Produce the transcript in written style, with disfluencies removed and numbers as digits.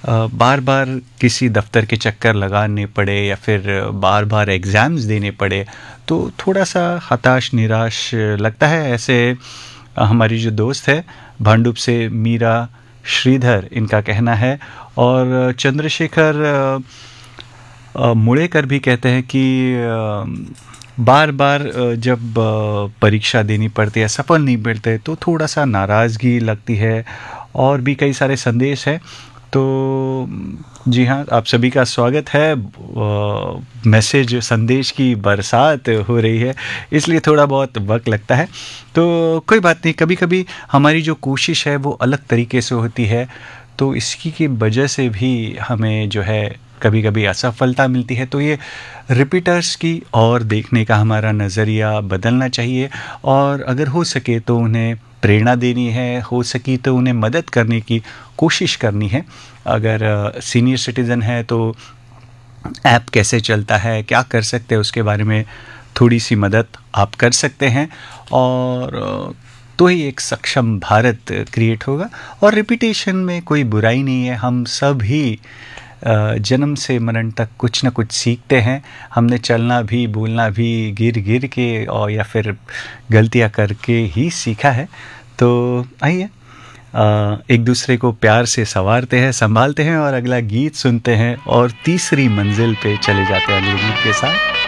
बार बार किसी दफ्तर के चक्कर लगाने पड़े या फिर बार बार एग्ज़ाम्स देने पड़े तो थोड़ा सा हताश निराश लगता है। ऐसे हमारी जो दोस्त है भांडुप से मीरा श्रीधर, इनका कहना है। और चंद्रशेखर मुड़ेकर भी कहते हैं कि बार बार जब परीक्षा देनी पड़ती है, सफल नहीं मिलते तो थोड़ा सा नाराज़गी लगती है। और भी कई सारे संदेश हैं। तो जी हाँ, आप सभी का स्वागत है। मैसेज संदेश की बरसात हो रही है, इसलिए थोड़ा बहुत वक्त लगता है। तो कोई बात नहीं, कभी कभी हमारी जो कोशिश है वो अलग तरीके से होती है, तो इसकी की वजह से भी हमें जो है कभी कभी असफलता मिलती है। तो ये रिपीटर्स की और देखने का हमारा नज़रिया बदलना चाहिए, और अगर हो सके तो उन्हें प्रेरणा देनी है, हो सकी तो उन्हें मदद करने की कोशिश करनी है। अगर सीनियर सिटीज़न है तो ऐप कैसे चलता है, क्या कर सकते हैं, उसके बारे में थोड़ी सी मदद आप कर सकते हैं। और तो ही एक सक्षम भारत क्रिएट होगा। और रिपीटेशन में कोई बुराई नहीं है, हम सब ही जन्म से मरण तक कुछ न कुछ सीखते हैं। हमने चलना भी, बोलना भी गिर गिर के और या फिर गलतियां करके ही सीखा है। तो आइए एक दूसरे को प्यार से संवारते हैं, संभालते हैं और अगला गीत सुनते हैं और तीसरी मंजिल पे चले जाते हैं अगले गीत के साथ।